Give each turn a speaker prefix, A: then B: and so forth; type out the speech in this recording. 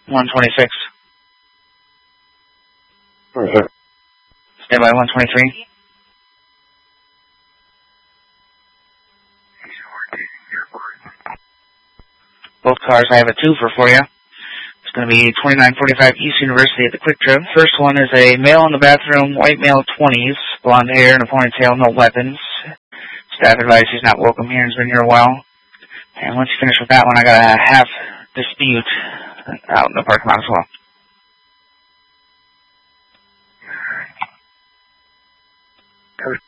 A: 126.
B: Perfect.
A: Stand by 123. Both cars, I have a twofer for you. It's going to be 2945 East University at the Quick Trip. First one is a male in the bathroom, white male, 20s, blonde hair and a ponytail, no weapons. Staff advice he's not welcome here and has been here a while. And once you finish with that one, I got a half dispute out in the parking lot as well.